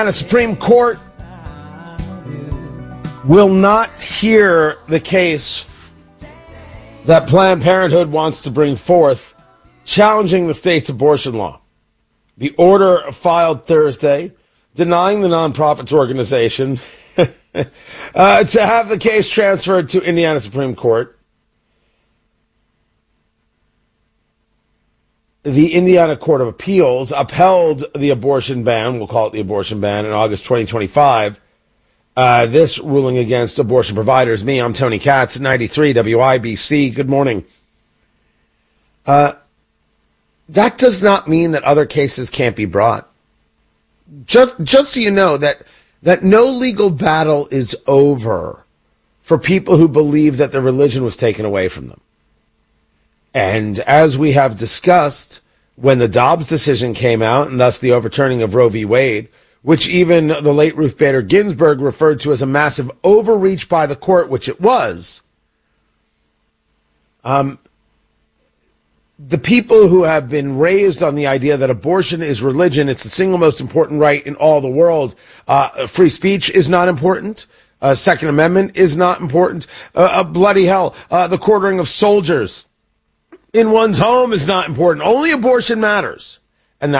The Supreme Court will not hear the case that Planned Parenthood wants to bring forth challenging the state's abortion law. The order filed Thursday denying the nonprofit's organization to have the case transferred to Indiana Supreme Court. The Indiana Court of Appeals upheld the abortion ban, we'll call it the abortion ban, in August 2025. This ruling against abortion providers. I'm Tony Katz, 93 WIBC. Good morning. That does not mean that other cases can't be brought. Just so you know that no legal battle is over for people who believe that their religion was taken away from them. And as we have discussed, when the Dobbs decision came out, and thus the overturning of Roe v. Wade, which even the late Ruth Bader Ginsburg referred to as a massive overreach by the court, which it was, the people who have been raised on the idea that abortion is religion, it's the single most important right in all the world. Free speech is not important. Second Amendment is not important. Bloody hell. The quartering of soldiers in one's home is not important. Only abortion matters.